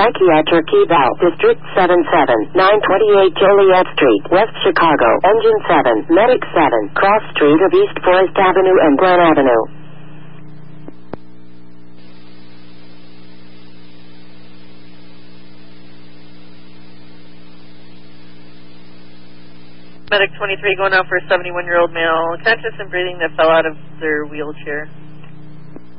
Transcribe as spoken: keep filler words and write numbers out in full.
Psychiatric Eval, District seventy-seven, nine twenty-eight Joliet Street, West Chicago, Engine seven, Medic seven, Cross Street of East Forest Avenue and Glen Avenue. Medic twenty-three going out for a seventy-one-year-old male, conscious and breathing that fell out of their wheelchair.